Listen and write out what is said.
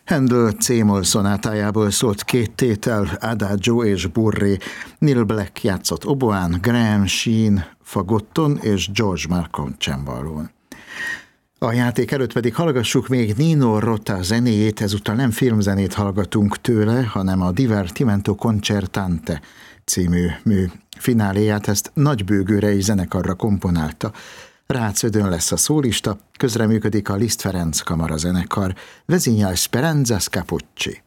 Handel C-moll szonátájából szólt két tétel, Adagio és Burré. Neil Black játszott oboán, Graham Sheen fagotton és George Malcolm cemballón. A játék előtt pedig hallgassuk még Nino Rota zenéjét, ezúttal nem filmzenét hallgatunk tőle, hanem a Divertimento Concertante című mű fináléját, ezt nagybőgőrei zenekarra komponálta. Rácz Ödön lesz a szólista, közreműködik a Liszt Ferenc kamarazenekar, vezényel Speranza Scapocci.